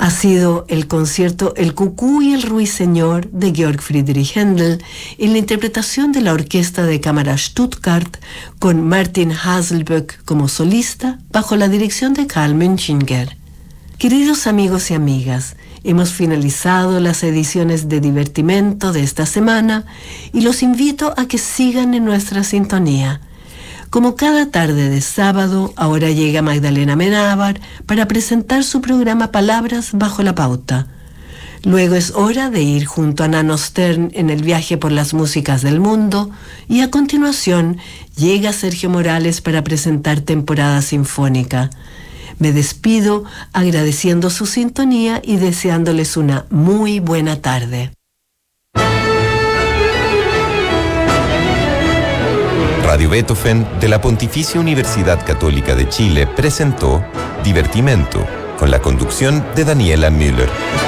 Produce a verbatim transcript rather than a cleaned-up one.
ha sido el concierto El Cucú y el Ruiseñor de Georg Friedrich Händel en la interpretación de la Orquesta de Cámara Stuttgart con Martin Haselböck como solista bajo la dirección de Karl Münchinger. Queridos amigos y amigas, hemos finalizado las ediciones de Divertimento de esta semana y los invito a que sigan en nuestra sintonía. Como cada tarde de sábado, ahora llega Magdalena Menábar para presentar su programa Palabras bajo la pauta. Luego es hora de ir junto a Nano Stern en el viaje por las músicas del mundo y a continuación llega Sergio Morales para presentar Temporada Sinfónica. Me despido agradeciendo su sintonía y deseándoles una muy buena tarde. Radio Beethoven de la Pontificia Universidad Católica de Chile presentó Divertimento, con la conducción de Daniela Müller.